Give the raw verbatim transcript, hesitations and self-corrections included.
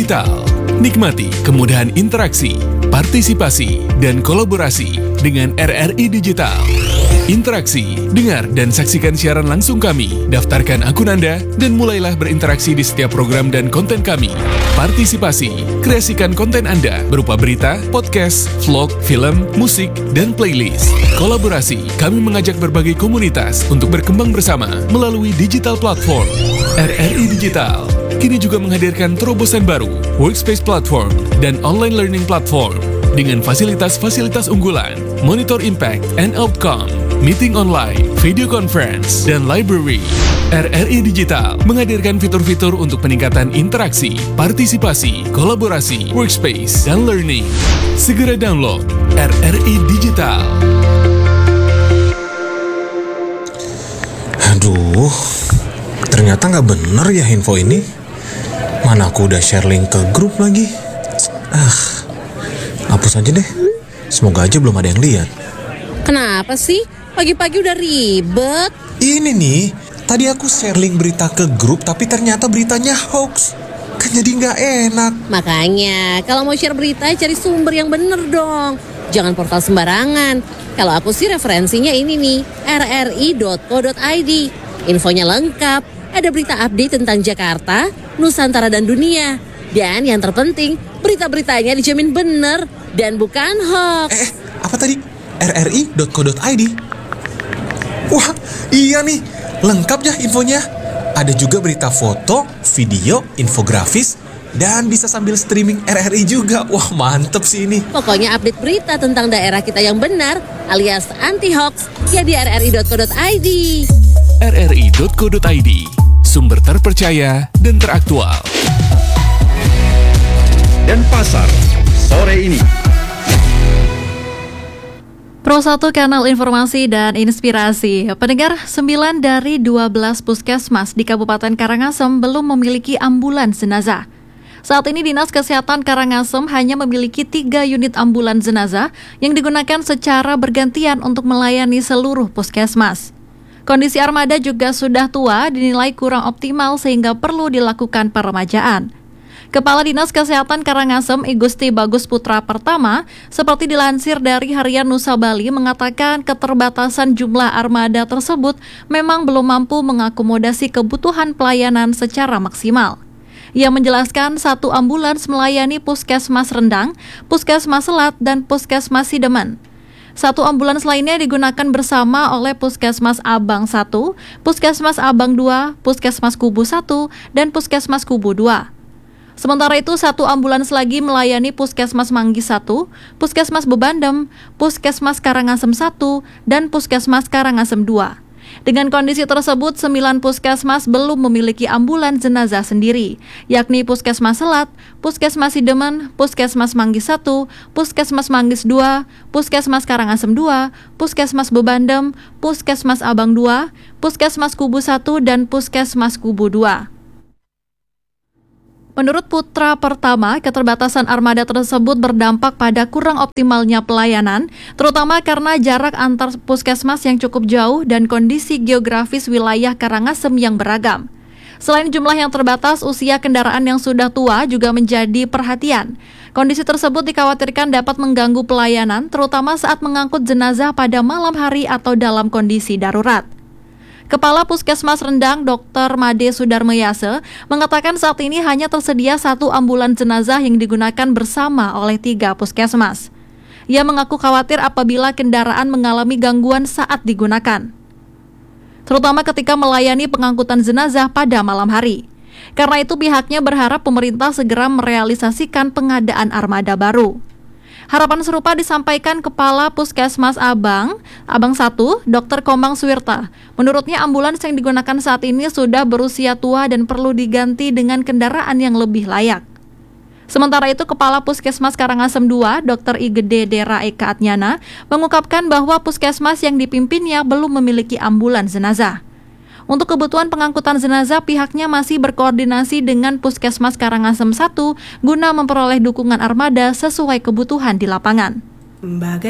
Digital. Nikmati kemudahan interaksi, partisipasi, dan kolaborasi dengan R R I Digital. Interaksi, dengar dan saksikan siaran langsung kami, daftarkan akun Anda, dan mulailah berinteraksi di setiap program dan konten kami. Partisipasi, kreasikan konten Anda berupa berita, podcast, vlog, film, musik, dan playlist. Kolaborasi, kami mengajak berbagai komunitas untuk berkembang bersama melalui digital platform. R R I Digital kini juga menghadirkan terobosan baru, workspace platform, dan online learning platform dengan fasilitas-fasilitas unggulan, monitor impact and outcome, meeting online, video conference, dan library. R R I Digital menghadirkan fitur-fitur untuk peningkatan interaksi, partisipasi, kolaborasi, workspace, dan learning. Segera download R R I Digital. Aduh, ternyata nggak bener ya info ini. Mana aku udah share link ke grup lagi. Ah, hapus aja deh. Semoga aja belum ada yang lihat. Kenapa sih? Pagi-pagi udah ribet. Ini nih, tadi aku share link berita ke grup, tapi ternyata beritanya hoax. Kan jadi nggak enak. Makanya, kalau mau share berita, cari sumber yang bener dong. Jangan portal sembarangan. Kalau aku sih referensinya ini nih, r r i dot co dot i d. Infonya lengkap. Ada berita update tentang Jakarta, Nusantara, dan dunia. Dan yang terpenting, berita-beritanya dijamin bener dan bukan hoax. Eh, apa tadi? r r i dot co dot i d. Wah, iya nih. Lengkap ya infonya. Ada juga berita foto, video, infografis, dan bisa sambil streaming R R I juga. Wah, mantep sih ini. Pokoknya update berita tentang daerah kita yang benar, alias anti-hoax, ya di r r i dot co dot i d. r r i dot co dot i d, sumber terpercaya dan teraktual. Dan pasar sore ini. Pro satu Kanal Informasi dan Inspirasi. Pendengar, sembilan dari dua belas puskesmas di Kabupaten Karangasem belum memiliki ambulans jenazah. Saat ini Dinas Kesehatan Karangasem hanya memiliki tiga unit ambulans jenazah yang digunakan secara bergantian untuk melayani seluruh puskesmas. Kondisi armada juga sudah tua, dinilai kurang optimal sehingga perlu dilakukan peremajaan. Kepala Dinas Kesehatan Karangasem, I Gusti Bagus Putra Pertama, seperti dilansir dari Harian Nusa Bali, mengatakan keterbatasan jumlah armada tersebut memang belum mampu mengakomodasi kebutuhan pelayanan secara maksimal. Ia menjelaskan satu ambulans melayani Puskesmas Rendang, Puskesmas Selat, dan Puskesmas Sidemen. Satu ambulans lainnya digunakan bersama oleh Puskesmas Abang satu, Puskesmas Abang dua, Puskesmas Kubu satu, dan Puskesmas Kubu dua. Sementara itu, satu ambulans lagi melayani Puskesmas Manggis satu, Puskesmas Bebandem, Puskesmas Karangasem satu, dan Puskesmas Karangasem dua. Dengan kondisi tersebut, sembilan puskesmas belum memiliki ambulans jenazah sendiri, yakni Puskesmas Selat, Puskesmas Sidemen, Puskesmas Manggis satu, Puskesmas Manggis dua, Puskesmas Karangasem dua, Puskesmas Bebandem, Puskesmas Abang dua, Puskesmas Kubu satu, dan Puskesmas Kubu dua. Menurut Putra Pertama, keterbatasan armada tersebut berdampak pada kurang optimalnya pelayanan, terutama karena jarak antar puskesmas yang cukup jauh dan kondisi geografis wilayah Karangasem yang beragam. Selain jumlah yang terbatas, usia kendaraan yang sudah tua juga menjadi perhatian. Kondisi tersebut dikhawatirkan dapat mengganggu pelayanan, terutama saat mengangkut jenazah pada malam hari atau dalam kondisi darurat. Kepala Puskesmas Rendang, Dokter Made Sudarmayase, mengatakan saat ini hanya tersedia satu ambulans jenazah yang digunakan bersama oleh tiga puskesmas. Ia mengaku khawatir apabila kendaraan mengalami gangguan saat digunakan, terutama ketika melayani pengangkutan jenazah pada malam hari. Karena itu pihaknya berharap pemerintah segera merealisasikan pengadaan armada baru. Harapan serupa disampaikan Kepala Puskesmas Abang, Abang satu, Dokter Komang Suwirta. Menurutnya ambulans yang digunakan saat ini sudah berusia tua dan perlu diganti dengan kendaraan yang lebih layak. Sementara itu, Kepala Puskesmas Karangasem dua, Dokter Igede Dera Eka Atnyana, mengungkapkan bahwa puskesmas yang dipimpinnya belum memiliki ambulans jenazah. Untuk kebutuhan pengangkutan jenazah, pihaknya masih berkoordinasi dengan Puskesmas Karangasem satu guna memperoleh dukungan armada sesuai kebutuhan di lapangan.